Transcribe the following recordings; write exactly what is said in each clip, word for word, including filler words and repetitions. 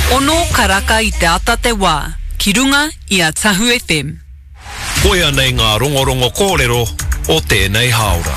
Ono karaka I te ata te wā, ki runga I a Tahu F M. Koia nei ngā rongorongo kōrero o tēnei haora.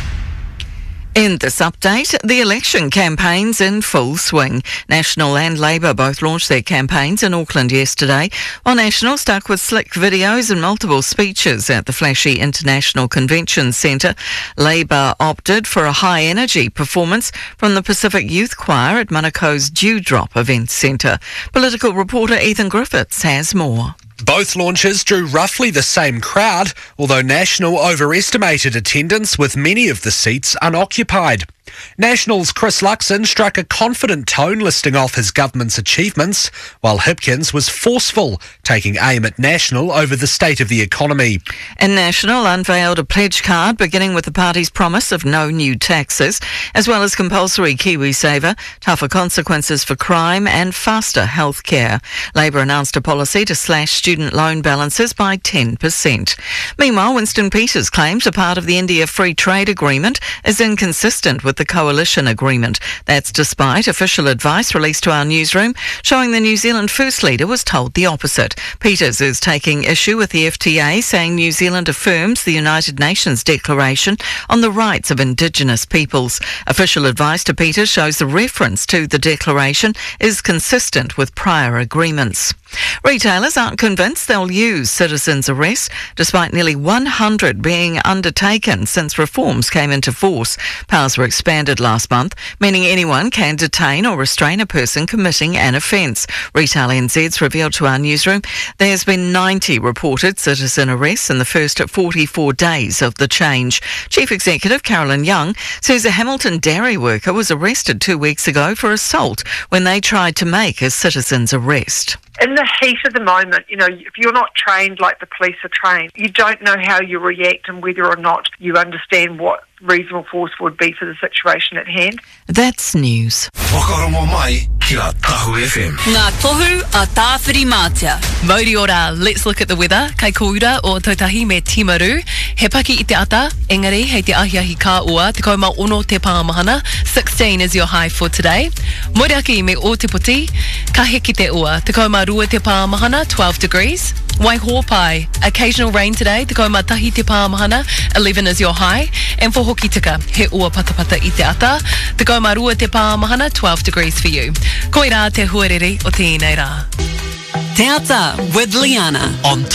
In this update, the election campaign's in full swing. National and Labour both launched their campaigns in Auckland yesterday, while National stuck with slick videos and multiple speeches at the flashy International Convention Centre. Labour opted for a high-energy performance from the Pacific Youth Choir at Manako's Dewdrop Event Centre. Political reporter Ethan Griffiths has more. Both launches drew roughly the same crowd, although National overestimated attendance with many of the seats unoccupied. National's Chris Luxon struck a confident tone listing off his government's achievements, while Hipkins was forceful, taking aim at National over the state of the economy. And National unveiled a pledge card beginning with the party's promise of no new taxes, as well as compulsory KiwiSaver, tougher consequences for crime and faster health care. Labour announced a policy to slash student loan balances by ten percent. Meanwhile, Winston Peters claims a part of the India Free Trade Agreement is inconsistent with the coalition agreement. That's despite official advice released to our newsroom showing the New Zealand First Leader was told the opposite. Peters is taking issue with the F T A, saying New Zealand affirms the United Nations Declaration on the Rights of Indigenous Peoples. Official advice to Peters shows the reference to the declaration is consistent with prior agreements. Retailers aren't convinced they'll use citizens' arrest, despite nearly one hundred being undertaken since reforms came into force. Powers were expanded last month, meaning anyone can detain or restrain a person committing an offence. Retail N Z's revealed to our newsroom there's been ninety reported citizen arrests in the first forty-four days of the change. Chief Executive Carolyn Young says a Hamilton dairy worker was arrested two weeks ago for assault when they tried to make a citizen's arrest. In the heat of the moment, you know, if you're not trained like the police are trained, you don't know how you react and whether or not you understand what reasonable force would be for the situation at hand. That's news. Whakarongo mai ki a Tahu F M. Ngā tohu a tāwhiri mātia. Mauri ora, let's look at the weather. Kai koura o Tautahi me Timaru. He paki I te ata, engari hei te ahiahi ka ua, te kaumau ono te pāmahana. sixteen is your high for today. Moereaki me o te puti, ka heki te ua, te kaumau rua te pāmahana, twelve degrees. Waihopai, occasional rain today, te kaumau tahi te pāmahana, eleven is your high. And for Hokitika, he ua patapata I te ata, te kaumau rua te pāmahana, twelve degrees for you. Koe rā te huarere o tēnei rā. Te ata with Liana. On